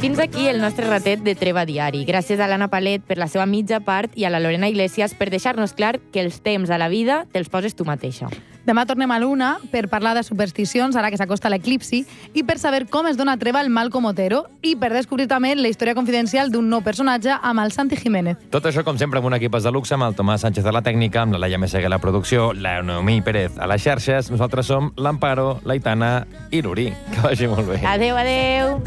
fins aquí el nostre ratet de Treva Diari. Gràcies a l'Anna Palet per la seva mitja part i a la Lorena Iglesias per deixar-nos clar que els temps a la vida te'ls poses tu mateixa. Demà tornem a l'una per parlar de supersticions, ara que s'acosta l'eclipsi, i per saber com es dona treva al Malcom Otero, i per descobrir també la història confidencial d'un nou personatge amb el Santi Jiménez. Tot això, com sempre, amb un equip de luxe, amb el Tomàs Sánchez a la tècnica, amb la Laia Meseguer a la producció, la Noemí Pérez a les xarxes. Nosaltres som l'Amparo, l'Aitana i l'Uri. Que vagi molt bé. Adéu, adéu.